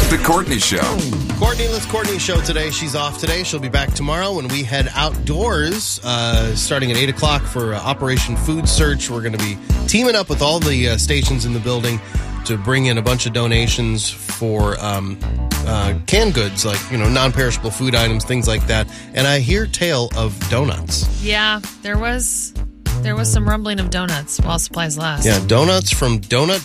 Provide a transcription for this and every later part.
The Courtney Show. Let's Courtney Show today. She's off today. She'll be back tomorrow when we head outdoors, starting at 8 o'clock for Operation Food Search. We're going to be teaming up with all the stations in the building to bring in a bunch of donations for canned goods, like, non-perishable food items, things like that. And I hear tale of donuts. Yeah, there was some rumbling of donuts while supplies last. Yeah, donuts from Donut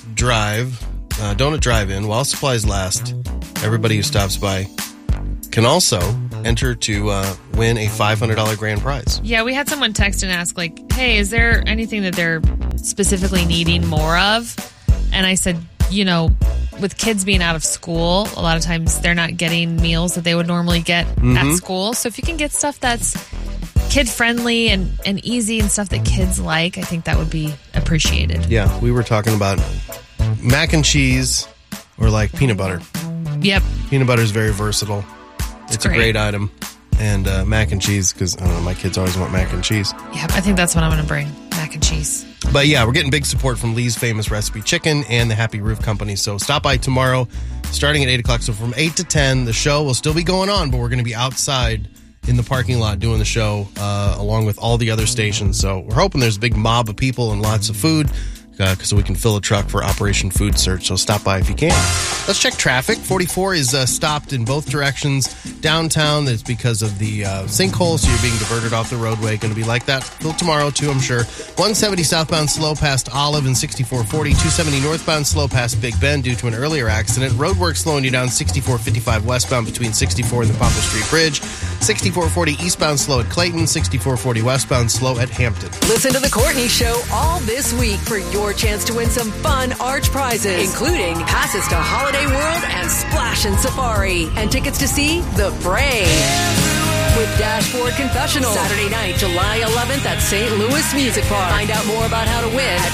Drive-In while supplies last. Everybody who stops by can also enter to win a $500 grand prize. Yeah, we had someone text and ask, hey, is there anything that they're specifically needing more of? And I said, with kids being out of school, a lot of times they're not getting meals that they would normally get at school. So if you can get stuff that's kid-friendly and easy and stuff that kids like, I think that would be appreciated. Yeah, we were talking about mac and cheese or peanut butter. Yep. Peanut butter is very versatile. It's a great item. And mac and cheese, because, I don't know, my kids always want mac and cheese. Yep, I think that's what I'm going to bring, mac and cheese. But yeah, we're getting big support from Lee's Famous Recipe Chicken and the Happy Roof Company. So stop by tomorrow, starting at 8 o'clock. So from 8 to 10, the show will still be going on, but we're going to be outside in the parking lot doing the show along with all the other stations. So we're hoping there's a big mob of people and lots of food, so we can fill a truck for Operation Food Search. So stop by if you can. Let's check traffic. 44 is stopped in both directions. Downtown, that's because of the sinkhole, so you're being diverted off the roadway. Going to be like that till tomorrow, too, I'm sure. 170 southbound slow past Olive and 6440. 270 northbound slow past Big Bend due to an earlier accident. Roadwork slowing you down 6455 westbound between 64 and the Poplar Street Bridge. 6440 eastbound slow at Clayton. 6440 westbound slow at Hampton. Listen to The Courtney Show all this week for your chance to win some fun Arch prizes, including passes to Holiday World and Splash and Safari, and tickets to see The Parade with Dashboard Confessional, Saturday night, July 11th at St. Louis Music Park. Find out more about how to win at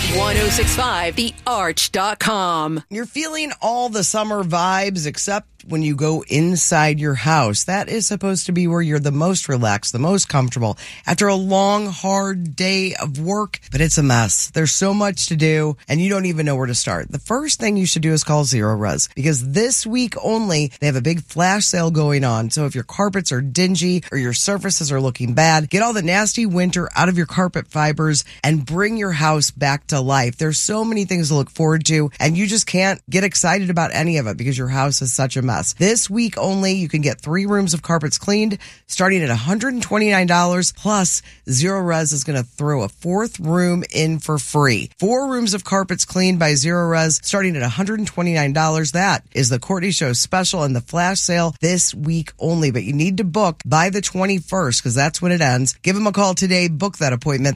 1065thearch.com. You're feeling all the summer vibes except when you go inside your house. That is supposed to be where you're the most relaxed, the most comfortable after a long, hard day of work, but it's a mess. There's so much to do, and you don't even know where to start. The first thing you should do is call Zero Res, because this week only, they have a big flash sale going on. So if your carpets are dingy or your surfaces are looking bad, get all the nasty winter out of your carpet fibers and bring your house back to life. There's so many things to look forward to, and you just can't get excited about any of it because your house is such a mess. This week only, you can get 3 rooms of carpets cleaned starting at $129. Plus, Zero Res is going to throw a 4th room in for free. 4 rooms of carpets cleaned by Zero Res starting at $129. That is the Courtney Show special and the flash sale this week only. But you need to book by the 21st because that's when it ends. Give them a call today. Book that appointment,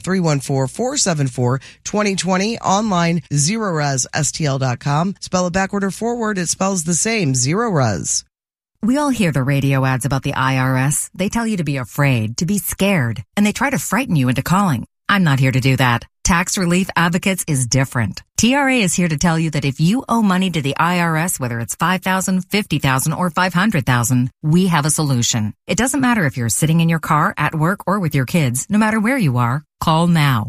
314-474-2020. Online, ZeroResSTL.com. Spell it backward or forward. It spells the same, Zero Res. We all hear the radio ads about the IRS. They tell you to be afraid, to be scared, and they try to frighten you into calling. I'm not here to do that. Tax Relief Advocates is different. TRA is here to tell you that if you owe money to the IRS, whether it's $5,000, $50,000, or $500,000, we have a solution. It doesn't matter if you're sitting in your car, at work, or with your kids. No matter where you are, call now.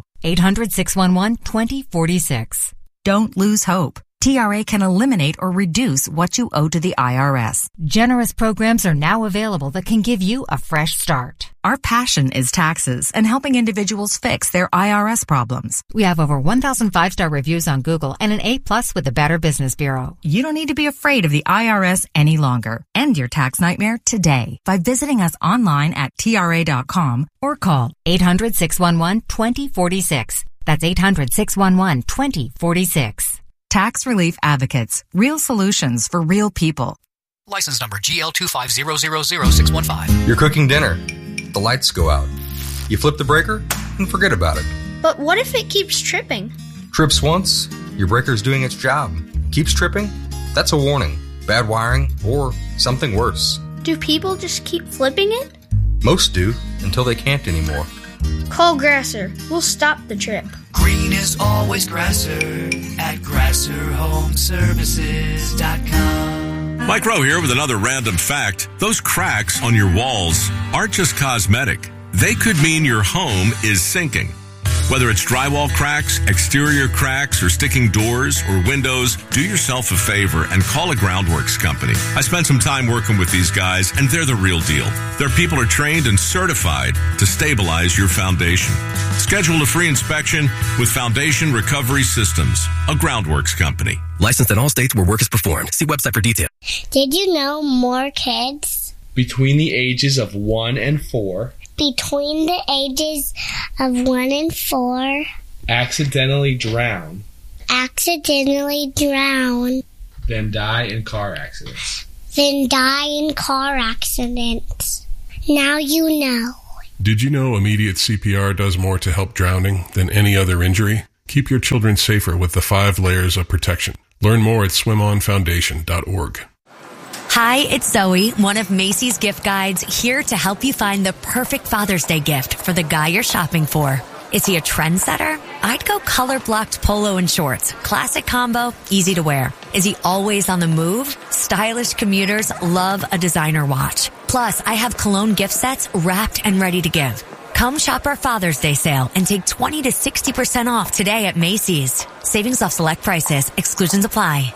800-611-2046. Don't lose hope. TRA can eliminate or reduce what you owe to the IRS. Generous programs are now available that can give you a fresh start. Our passion is taxes and helping individuals fix their IRS problems. We have over 1,000 5-star reviews on Google and an A+ with the Better Business Bureau. You don't need to be afraid of the IRS any longer. End your tax nightmare today by visiting us online at TRA.com or call 800-611-2046. That's 800-611-2046. Tax Relief Advocates. Real solutions for real people. License number GL250000615. You're cooking dinner. The lights go out. You flip the breaker and forget about it. But what if it keeps tripping? Trips once, your breaker's doing its job. Keeps tripping? That's a warning. Bad wiring or something worse. Do people just keep flipping it? Most do, until they can't anymore. Call Grasser. We'll stop the trip. Green is always Grasser at GrasserHomeservices.com. Mike Rowe here with another random fact. Those cracks on your walls aren't just cosmetic. They could mean your home is sinking. Whether it's drywall cracks, exterior cracks, or sticking doors or windows, do yourself a favor and call a Groundworks company. I spent some time working with these guys, and they're the real deal. Their people are trained and certified to stabilize your foundation. Schedule a free inspection with Foundation Recovery Systems, a Groundworks company. Licensed in all states where work is performed. See website for details. Did you know more kids between the ages of 1 and 4 between the ages of 1 and 4 accidentally drown then die in car accidents? Now you know. Did you know immediate CPR does more to help drowning than any other injury? Keep your children safer with the 5 layers of protection. Learn more at swimonfoundation.org. Hi, it's Zoe, one of Macy's gift guides, here to help you find the perfect Father's Day gift for the guy you're shopping for. Is he a trendsetter? I'd go color-blocked polo and shorts. Classic combo, easy to wear. Is he always on the move? Stylish commuters love a designer watch. Plus, I have cologne gift sets wrapped and ready to give. Come shop our Father's Day sale and take 20 to 60% off today at Macy's. Savings off select prices. Exclusions apply.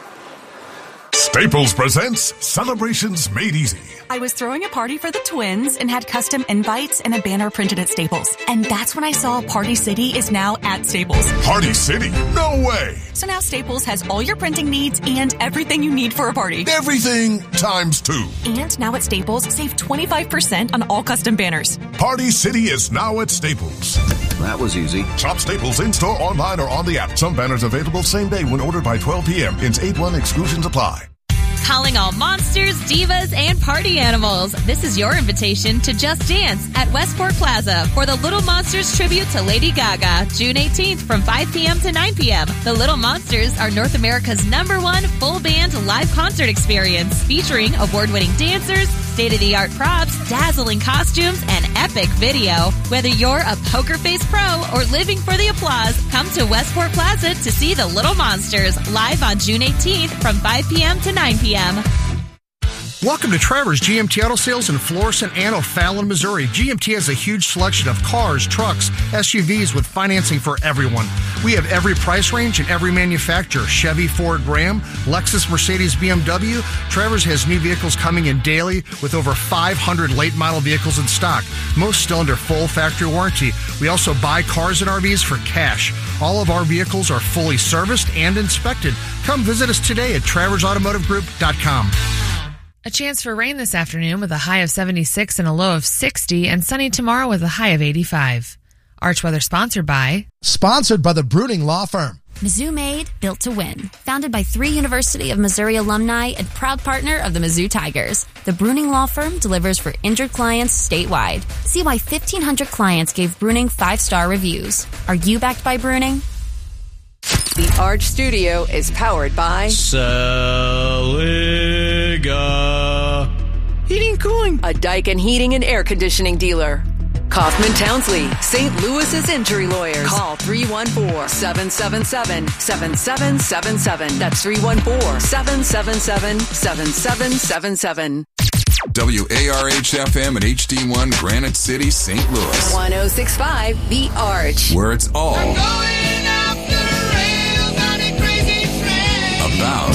Staples presents Celebrations Made Easy. I was throwing a party for the twins and had custom invites and a banner printed at Staples. And that's when I saw Party City is now at Staples. Party City? No way! So now Staples has all your printing needs and everything you need for a party. Everything times 2. And now at Staples, save 25% on all custom banners. Party City is now at Staples. That was easy. Shop Staples in-store, online, or on the app. Some banners available same day when ordered by 12 p.m. Ins 8-1 exclusions apply. Calling all monsters, divas, and party animals. This is your invitation to Just Dance at Westport Plaza for the Little Monsters tribute to Lady Gaga, June 18th from 5 p.m. to 9 p.m. The Little Monsters are North America's #1 full band live concert experience featuring award-winning dancers, state-of-the-art props, dazzling costumes, and epic video. Whether you're a poker face pro or living for the applause, come to Westport Plaza to see the Little Monsters live on June 18th from 5 p.m. to 9 p.m. Welcome to Trevor's GMT Auto Sales in Florissant and O'Fallon, Missouri. GMT has a huge selection of cars, trucks, SUVs with financing for everyone. We have every price range and every manufacturer. Chevy, Ford, Ram, Lexus, Mercedes, BMW. Trevor's has new vehicles coming in daily with over 500 late model vehicles in stock, most still under full factory warranty. We also buy cars and RVs for cash. All of our vehicles are fully serviced and inspected. Come visit us today at TraversAutomotiveGroup.com. A chance for rain this afternoon with a high of 76 and a low of 60, and sunny tomorrow with a high of 85. Arch Weather sponsored by the Bruning Law Firm. Mizzou Made, built to win. Founded by 3 University of Missouri alumni and proud partner of the Mizzou Tigers. The Bruning Law Firm delivers for injured clients statewide. See why 1,500 clients gave Bruning 5-star reviews. Are you backed by Bruning? The Arch Studio is powered by Saliga Heating and Cooling, a Daikin Heating and Air Conditioning dealer. Kaufman Townsley, St. Louis's injury lawyers. Call 314-777-7777. That's 314-777-7777. WARH-FM and HD1 Granite City, St. Louis. 1065 The Arch. Where it's all about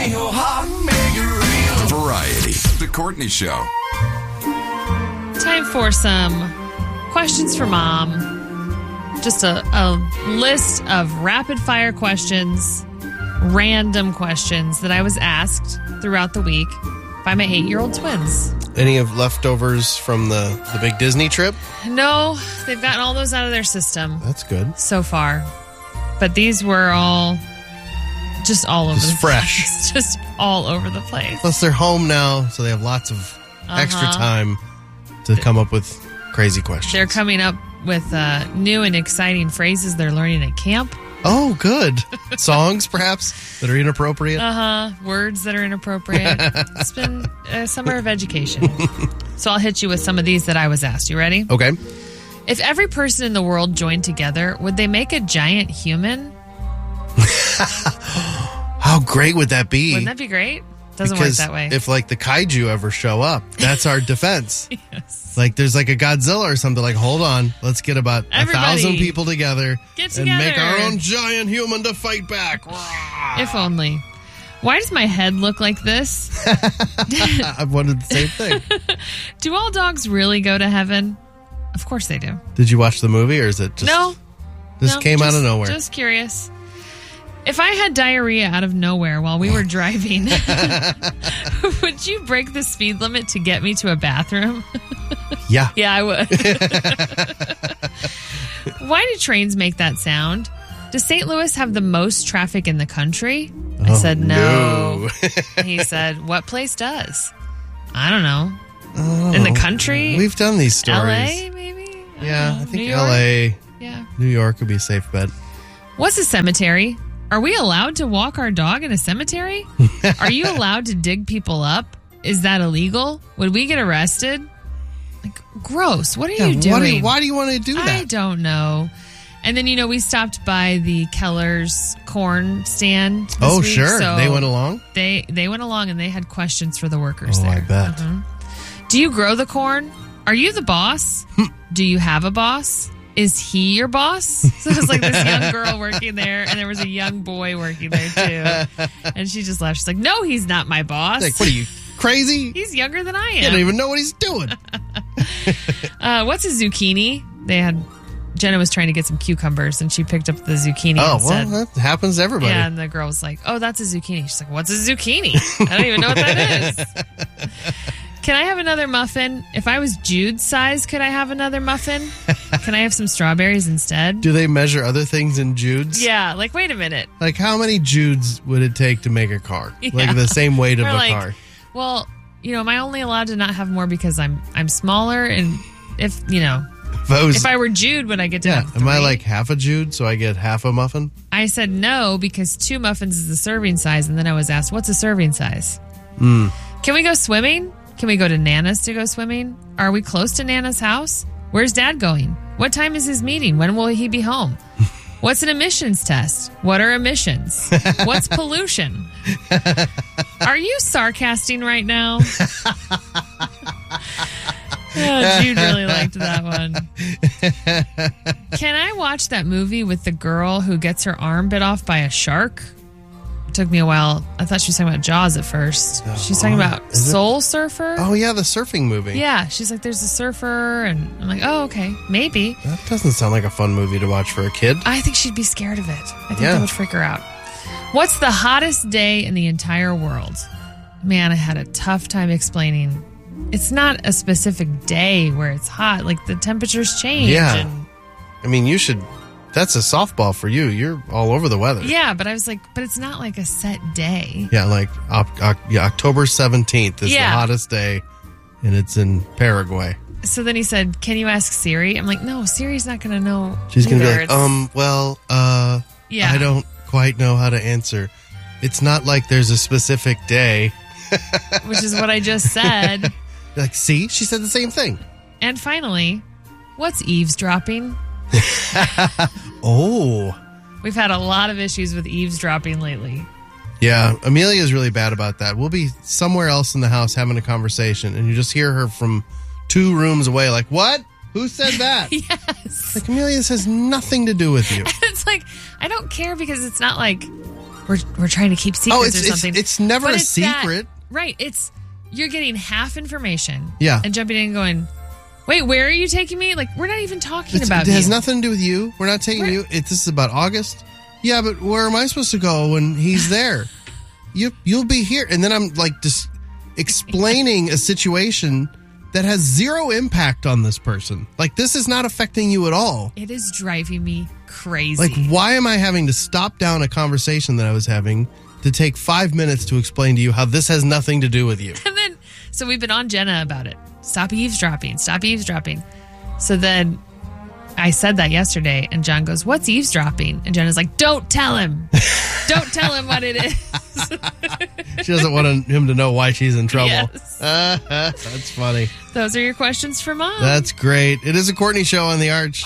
variety. The Courtney Show. Time for some questions for Mom. Just a list of rapid-fire questions, random questions that I was asked throughout the week by my 8-year-old twins. Any of leftovers from the big Disney trip? No, they've gotten all those out of their system. That's good. So far. But these were all just all over the fresh. place. Just all over the place. Plus they're home now, so they have lots of extra time to come up with crazy questions. They're coming up with new and exciting phrases they're learning at camp. Oh, good. Songs, perhaps, that are inappropriate? Words that are inappropriate. It's been a summer of education. So I'll hit you with some of these that I was asked. You ready? Okay. If every person in the world joined together, would they make a giant human? How great would that be? Wouldn't that be great? Doesn't because work that way. if like the kaiju ever show up, that's our defense. Yes. Like there's like a Godzilla or something. Like, hold on, let's get about Everybody 1,000 people together get and make our together. own giant human to fight back. If only. Why does my head look like this? I've wondered the same thing. Do all dogs really go to heaven? Of course they do. Did you watch the movie, or is it just No. This came out of nowhere. Just curious. If I had diarrhea out of nowhere while we were driving, would you break the speed limit to get me to a bathroom? Yeah. Yeah, I would. Why do trains make that sound? Does St. Louis have the most traffic in the country? I said no. He said, what place does? I don't know. In the country? We've done these stories. LA, maybe? Yeah, I think New York? LA. Yeah. New York would be a safe bet. What's a cemetery? Are we allowed to walk our dog in a cemetery? Are you allowed to dig people up? Is that illegal? Would we get arrested? Like, gross. What are you doing? Why do you want to do that? I don't know. And then, we stopped by the Keller's corn stand this Oh, week, sure. so They went along? They went along, and they had questions for the workers there. I bet. Do you grow the corn? Are you the boss? Do you have a boss? Is he your boss? So it was like this young girl working there, and there was a young boy working there, too. And she just laughed. She's like, no, he's not my boss. Like, what are you, crazy? He's younger than I am. You don't even know what he's doing. What's a zucchini? Jenna was trying to get some cucumbers, and she picked up the zucchini Oh, instead. well, that happens to everybody. Yeah, and the girl was like, oh, that's a zucchini. She's like, what's a zucchini? I don't even know what that is. Can I have another muffin? If I was Jude's size, could I have another muffin? Can I have some strawberries instead? Do they measure other things in Jude's? Yeah, like, wait a minute. Like, how many Jude's would it take to make a car? Yeah. Like, the same weight of Or a like, car. Well, am I only allowed to not have more because I'm smaller? And if I were Jude, would I get to have 3? Am I like half a Jude, so I get half a muffin? I said no, because 2 muffins is the serving size. And then I was asked, what's a serving size? Mm. Can we go swimming? Can we go to Nana's to go swimming? Are we close to Nana's house? Where's Dad going? What time is his meeting? When will he be home? What's an emissions test? What are emissions? What's pollution? Are you sarcasting right now? Oh, Jude really liked that one. Can I watch that movie with the girl who gets her arm bit off by a shark? It took me a while. I thought she was talking about Jaws at first. She's talking about Soul Surfer. Oh, yeah, the surfing movie. Yeah, she's like, there's a surfer, and I'm like, oh, okay, maybe. That doesn't sound like a fun movie to watch for a kid. I think she'd be scared of it. I think that would freak her out. What's the hottest day in the entire world? Man, I had a tough time explaining. It's not a specific day where it's hot. Like, the temperatures change. Yeah. And, I mean, that's a softball for you. You're all over the weather. yeah, but I was like, but it's not like a set day. Yeah, like October 17th is the hottest day, and it's in Paraguay. So then he said, can you ask Siri? I'm like, no, Siri's not going to know. She's going to be either. like, Yeah. I don't quite know how to answer. It's not like there's a specific day. Which is what I just said. Like, see? She said the same thing. And finally, what's eavesdropping? Oh. We've had a lot of issues with eavesdropping lately. Yeah, Amelia's really bad about that. We'll be somewhere else in the house having a conversation, and you just hear her from 2 rooms away, like, what? Who said that? Yes. Like, Amelia, this has nothing to do with you. It's like, I don't care because it's not like we're trying to keep secrets or something. It's never But a it's that- secret. right. You're getting half information. Yeah. And jumping in and going, wait, where are you taking me? Like, we're not even talking about It has you. nothing to do with you. We're not taking you. This is about August. Yeah, but where am I supposed to go when he's there? You'll be here. And then I'm like just explaining a situation that has 0 impact on this person. Like, this is not affecting you at all. It is driving me crazy. Like, why am I having to stop down a conversation that I was having to take 5 minutes to explain to you how this has nothing to do with you? And then, so we've been on Jenna about it. Stop eavesdropping. Stop eavesdropping. So then I said that yesterday, and John goes, what's eavesdropping? And Jenna's like, don't tell him. Don't tell him what it is. She doesn't want him to know why she's in trouble. Yes. That's funny. Those are your questions for Mom. That's great. It is a Courtney Show on the Arch.